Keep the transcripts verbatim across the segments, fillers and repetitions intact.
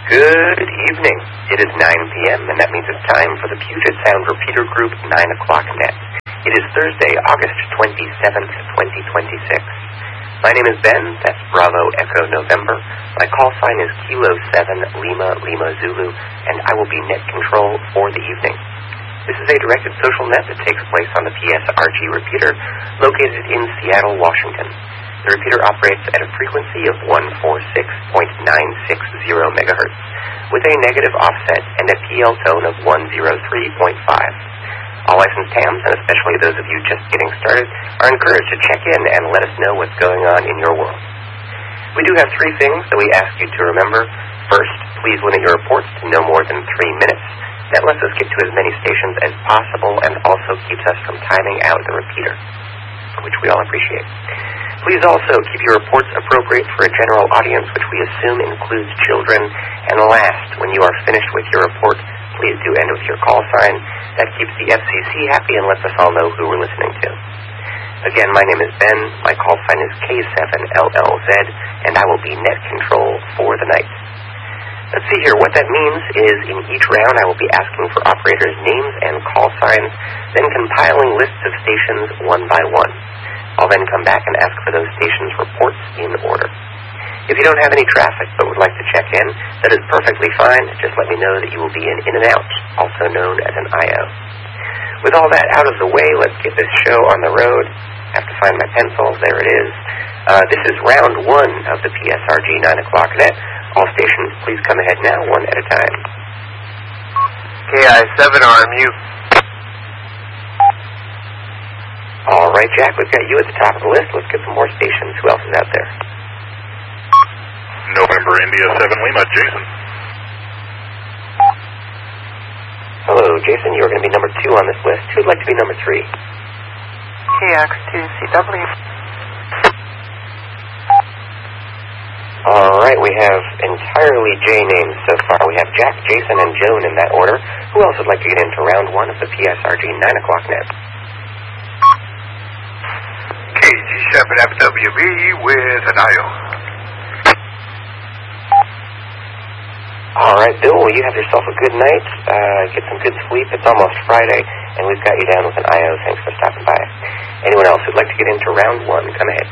Good evening. It is nine p.m., and that means it's time for the Puget Sound Repeater Group nine o'clock net. It is Thursday, August twenty-seventh, twenty twenty-six. My name is Ben. That's Bravo Echo November. My call sign is Kilo seven Lima Lima Zulu, and I will be net control for the evening. This is a directed social net that takes place on the P S R G repeater located in Seattle, Washington. The repeater operates at a frequency of one forty-six point nine six zero megahertz with a negative offset and a P L tone of one oh three point five. All licensed hams, and especially those of you just getting started, are encouraged to check in and let us know what's going on in your world. We do have three things that we ask you to remember. First, please limit your reports to no more than three minutes. That lets us get to as many stations as possible and also keeps us from timing out the repeater, which we all appreciate. Please also keep your reports appropriate for a general audience, which we assume includes children. And last, when you are finished with your report, please do end with your call sign. That keeps the F C C happy and lets us all know who we're listening to. Again, my name is Ben. My call sign is K seven L L Z, and I will be net control for the night. Let's see here. What that means is in each round I will be asking for operators' names and call signs, then compiling lists of stations one by one. I'll then come back and ask for those stations' reports in order. If you don't have any traffic but would like to check in, that is perfectly fine. Just let me know that you will be in in and out, also known as an I O. With all that out of the way, let's get this show on the road. I have to find my pencil. There it is. Uh, this is round one of the P S R G nine o'clock net. All stations, please come ahead now, one at a time. K I seven R M U. All right, Jack, we've got you at the top of the list. Let's get some more stations. Who else is out there? November India seven Lima, Jason. Hello, Jason. You're going to be number two on this list. Who'd like to be number three? K X two C W. All right, we have entirely J names so far. We have Jack, Jason, and Joan in that order. Who else would like to get into round one of the P S R G nine o'clock net? K G seven F W B with an I O. All right, Bill, well, you have yourself a good night. Uh, get some good sleep. It's almost Friday, and we've got you down with an I O. Thanks for stopping by. Anyone else who'd like to get into round one, come ahead.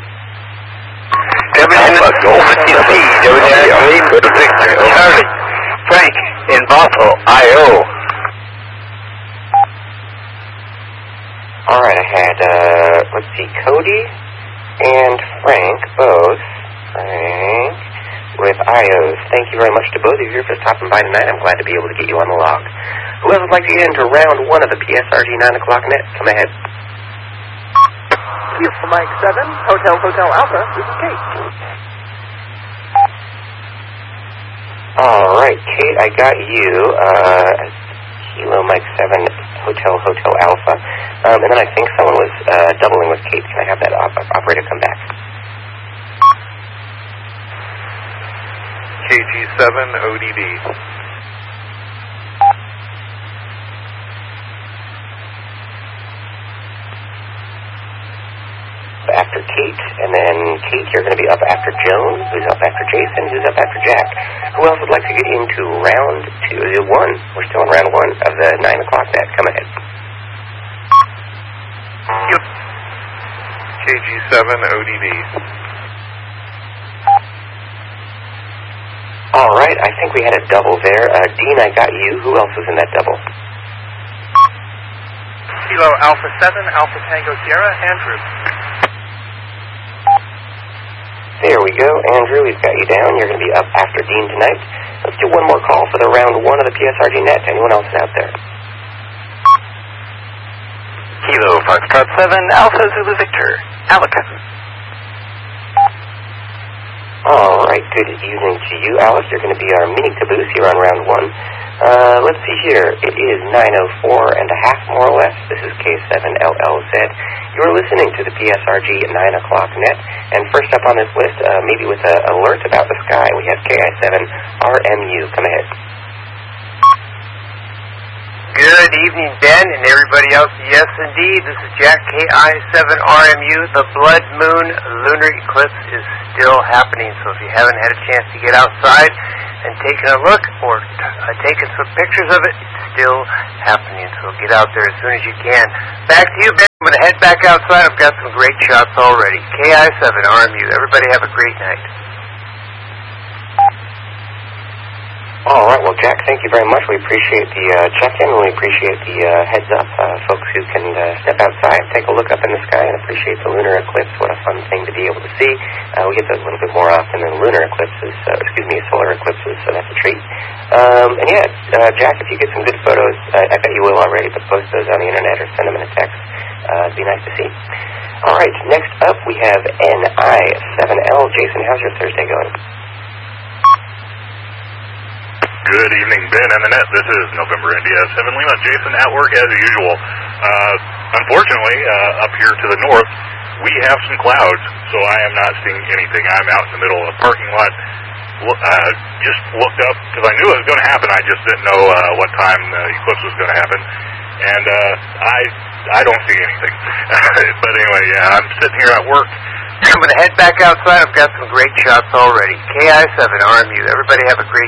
Alpha Golf C, W Lee for Victor, Charlie, Frank, in Bothell, I O. All right, I had, uh, let's see, Cody and Frank, both. Frank with I Os. Thank you very much to both of you for stopping by tonight. I'm glad to be able to get you on the log. Who else would like to get into round one of the P S R G nine o'clock net? Come ahead. Houston Mike seven, Hotel Hotel Alpha, this is Kate. All right, Kate, I got you. Uh, Kilo Mike seven, Hotel Hotel Alpha. Um, and then I think someone was uh, doubling with Kate. Can I have that op- operator come back? K G seven O D D. After Kate, and then Kate, you're going to be up after Joan, who's up after Jason, who's up after Jack. Who else would like to get into round two, one? We're still in round one of the nine o'clock net. Come ahead. Yep. K G seven O D D. All right, I think we had a double there. Uh, Dean, I got you. Who else was in that double? Kilo Alpha seven, Alpha Tango Sierra, Andrew. There we go. Andrew, we've got you down. You're going to be up after Dean tonight. Let's do one more call for the round one of the P S R G net. Anyone else out there? Kilo Foxtrot seven, Alpha Zulu Victor, Alaka. All right, good evening to you, Alice. You're going to be our mini caboose here on round one. Uh, let's see here. It is nine oh four and a half, more or less. This is K seven L L Z. You're listening to the P S R G nine o'clock net. And first up on this list, uh, maybe with an alert about the sky, we have K I seven R M U. Come ahead. Good evening, Ben, and everybody else. Yes, indeed, this is Jack, K I seven R M U. The blood moon lunar eclipse is still happening, so if you haven't had a chance to get outside, and taking a look or uh, taking some pictures of it. It's still happening, so get out there as soon as you can. Back to you, Ben. I'm going to head back outside. I've got some great shots already. K I seven R M U. Everybody have a great night. All right, well, Jack, thank you very much. We appreciate the uh, check-in. We appreciate the uh, heads-up. Uh, folks who can uh, step outside, take a look up in the sky, and appreciate the lunar eclipse. What a fun thing to be able to see. Uh, we get those a little bit more often than lunar eclipses, uh, excuse me, solar eclipses, so that's a treat. Um, and, yeah, uh, Jack, if you get some good photos, uh, I bet you will already, but post those on the Internet or send them in a text. Uh, it'd be nice to see. All right, next up we have N I seven L. Jason, how's your Thursday going? Good evening, Ben and Annette. This is November India seven Lima. Jason at work as usual. Uh, unfortunately, uh, up here to the north, we have some clouds, so I am not seeing anything. I'm out in the middle of a parking lot. Uh, just looked up because I knew it was going to happen. I just didn't know uh, what time the eclipse was going to happen, and uh, I I don't see anything. But anyway, yeah, I'm sitting here at work. I'm going to head back outside. I've got some great shots already. K I seven R M U. Everybody have a great